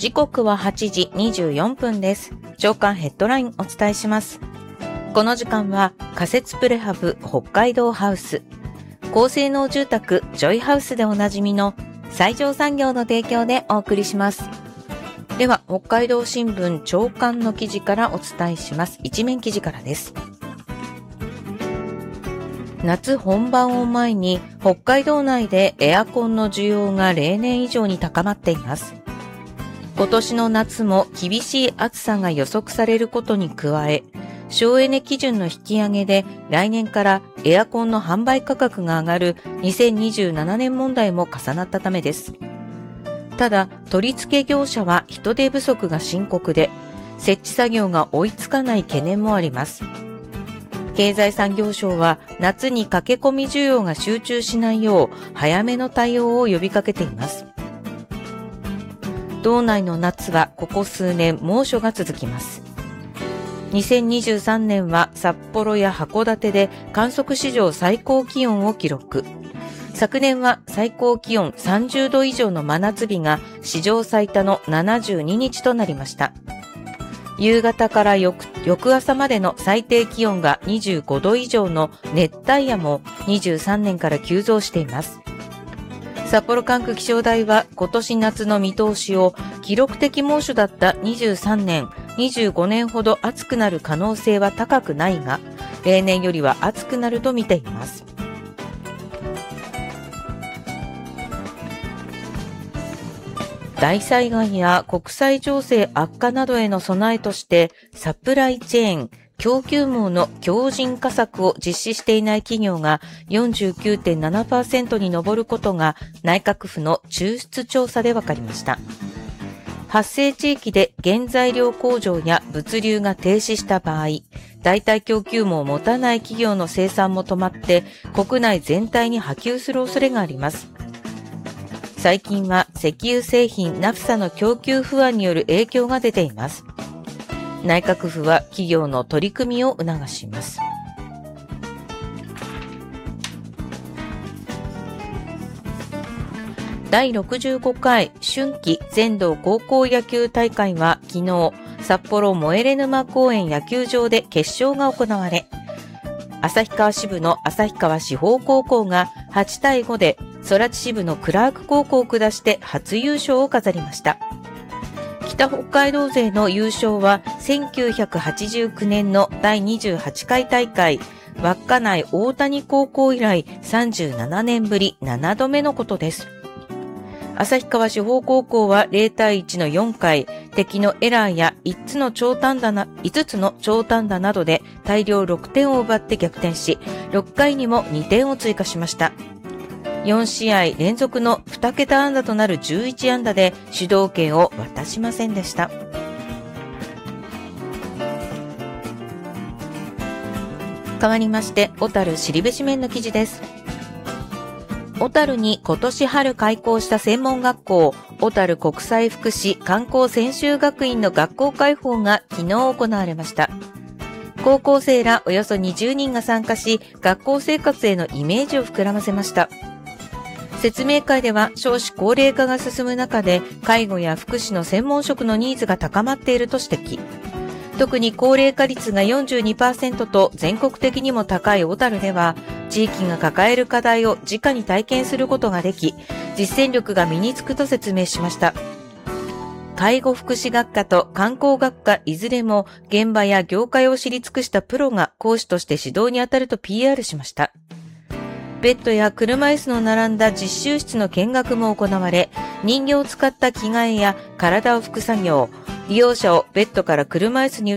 時刻は8時24分です。朝刊ヘッドラインお伝えします。この時間は仮設プレハブ北海道ハウス、高性能住宅ジョイハウスでおなじみの西条産業の提供でお送りします。では北海道新聞朝刊の記事からお伝えします。一面記事からです。夏本番を前に北海道内でエアコンの需要が例年以上に高まっています。今年の夏も厳しい暑さが予測されることに加え、省エネ基準の引き上げで来年からエアコンの販売価格が上がる2027年問題も重なったためです。ただ、取り付け業者は人手不足が深刻で、設置作業が追いつかない懸念もあります。経済産業省は夏に駆け込み需要が集中しないよう早めの対応を呼びかけています。道内の夏はここ数年猛暑が続きます。2023年は札幌や函館で観測史上最高気温を記録。昨年は最高気温30度以上の真夏日が史上最多の72日となりました。夕方から翌朝までの最低気温が25度以上の熱帯夜も23年から急増しています。札幌管区気象台は今年夏の見通しを記録的猛暑だった23年、25年ほど暑くなる可能性は高くないが、例年よりは暑くなると見ています。大災害や国際情勢悪化などへの備えとしてサプライチェーン、供給網の強靭化策を実施していない企業が 49.7% に上ることが内閣府の抽出調査で分かりました。発生地域で原材料工場や物流が停止した場合、代替供給網を持たない企業の生産も止まって国内全体に波及する恐れがあります。最近は石油製品ナフサの供給不安による影響が出ています。内閣府は企業の取り組みを促します。第65回春季全道高校野球大会は昨日、札幌モエレ沼公園野球場で決勝が行われ、旭川支部の旭川志邦高校が8対5で空知支部のクラーク高校を下して初優勝を飾りました。北北海道勢の優勝は1989年の第28回大会稚内大谷高校以来37年ぶり7度目のことです。旭川志邦高校は0対1の4回、敵のエラーや5つの長短打などで大量6点を奪って逆転し、6回にも2点を追加しました。4試合連続の2桁安打となる11安打で主導権を渡しませんでした。変わりまして、小樽後節面の記事です。小樽に今年春開校した専門学校、小樽国際福祉観光専修学院の学校開放が昨日行われました。高校生らおよそ20人が参加し、学校生活へのイメージを膨らませました。説明会では少子高齢化が進む中で介護や福祉の専門職のニーズが高まっていると指摘。特に高齢化率が 42% と全国的にも高い小樽では、地域が抱える課題を直に体験することができ、実践力が身につくと説明しました。介護福祉学科と観光学科いずれも現場や業界を知り尽くしたプロが講師として指導に当たると PR しました。ベッドや車椅子の並んだ実習室の見学も行われ、人形を使った着替えや体を拭く作業、利用者をベッドから車椅子に移